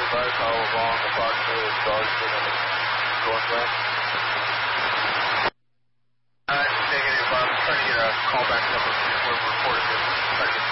advise how long approximately the dogs are going to northwest? Negative. I'm trying to get a callback number before we're